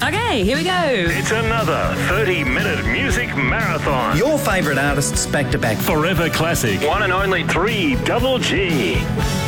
Okay, here we go. It's another 30-minute music marathon. Your favourite artists back to back. Forever classic. One and only 3 Double G.